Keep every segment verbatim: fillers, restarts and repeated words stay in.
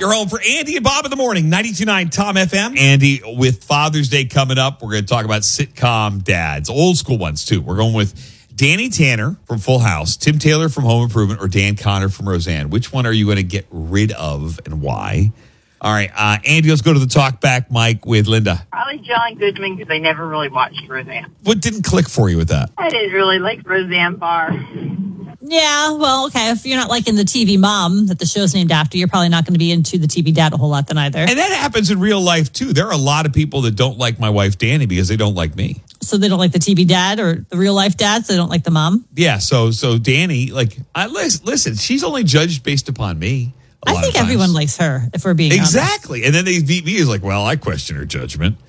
your home for Andy and Bob in the morning, ninety-two point nine Tom F M. Andy, with Father's Day coming up, we're going to talk about sitcom dads, old school ones too. We're going with Danny Tanner from Full House, Tim Taylor from Home Improvement, or Dan Connor from Roseanne. Which one are you going to get rid of and why? All right, uh, Andy, let's go to the talk back mic with Linda. Probably John Goodman, because I never really watched Roseanne. What didn't click for you with that? I didn't really like Roseanne Barr. Yeah, well, okay. If you're not liking the T V mom that the show's named after, you're probably not going to be into the T V dad a whole lot then either. And that happens in real life, too. There are a lot of people that don't like my wife, Danny, because they don't like me. So they don't like the T V dad or the real life dad, so they don't like the mom? Yeah, so so Danny, like, I listen, listen she's only judged based upon me. I think everyone likes her, if we're being exactly. honest. And then they beat me is like, well, I question her judgment.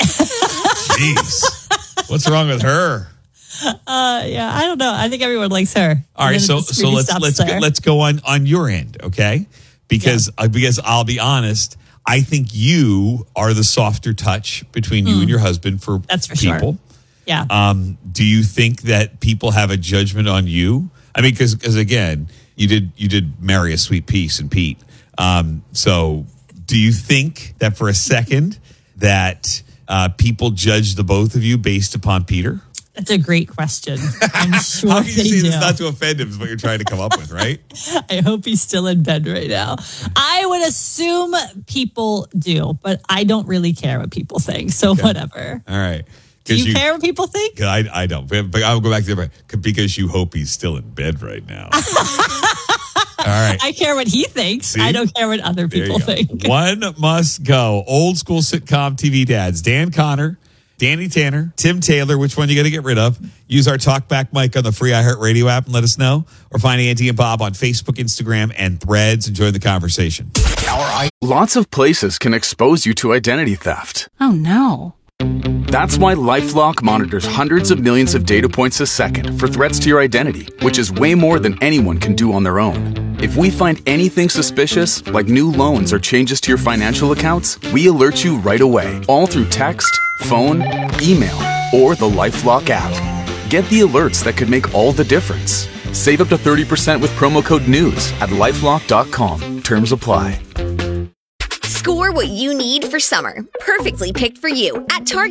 Jeez, what's wrong with her? Uh, yeah, I don't know. I think everyone likes her. All right, so so let's let's go, let's go on on your end, okay? Because yeah. uh, because I'll be honest, I think you are the softer touch between you mm. and your husband for That's for people. Sure. Yeah. Um, do you think that people have a judgment on you? I mean, because because again. You did you did marry a sweet piece in Pete. Um, so do you think that for a second that uh, people judge the both of you based upon Peter? That's a great question. I'm sure How can you they say do. this not to offend him is what you're trying to come up with, right? I hope he's still in bed right now. I would assume people do, but I don't really care what people think. So okay. Whatever. All right. Do you, you care what people think? I, I don't. But I'll go back to the because you hope he's still in bed right now. All right. I care what he thinks. See? I don't care what other people think. One must go. Old school sitcom T V dads. Dan Connor, Danny Tanner, Tim Taylor. Which one you got to get rid of? Use our talkback mic on the free iHeartRadio app and let us know. Or find Andy and Bob on Facebook, Instagram, and Threads and join the conversation. Lots of places can expose you to identity theft. Oh, no. That's why LifeLock monitors hundreds of millions of data points a second for threats to your identity, which is way more than anyone can do on their own. If we find anything suspicious, like new loans or changes to your financial accounts, we alert you right away, all through text, phone, email, or the LifeLock app. Get the alerts that could make all the difference. Save up to thirty percent with promo code NEWS at lifelock dot com. Terms apply. Score what you need for summer. Perfectly picked for you at Target.